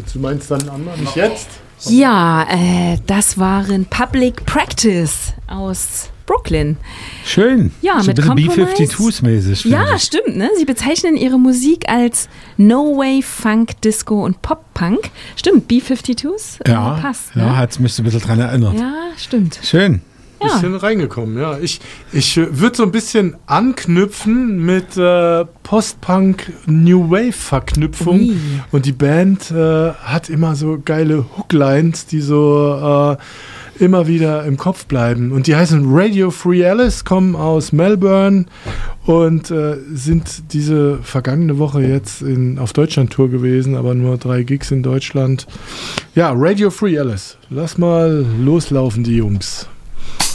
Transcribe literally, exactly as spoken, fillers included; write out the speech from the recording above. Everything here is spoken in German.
du meinst dann an, nicht jetzt? Ja, äh, das waren Public Practice aus Brooklyn. Schön. Ja, so mit ein bisschen Compromise. B fünfzig mäßig. Ja, ich. stimmt. Ne? Sie bezeichnen ihre Musik als No-Wave, Funk, Disco und Pop-Punk. Stimmt, B fünfundfünfzig? Ja, äh, passt. ja, Ne? hat es mich so ein bisschen dran erinnert. Ja, stimmt. Schön. Ja. Bisschen reingekommen, ja. Ich, ich äh, würde so ein bisschen anknüpfen mit äh, Post-Punk New Wave Verknüpfung. Ui. Und die Band äh, hat immer so geile Hooklines, die so äh, immer wieder im Kopf bleiben. Und die heißen Radio Free Alice, kommen aus Melbourne und äh, sind diese vergangene Woche jetzt in, auf Deutschland-Tour gewesen, aber nur drei Gigs in Deutschland. Ja, Radio Free Alice. Lass mal loslaufen, die Jungs.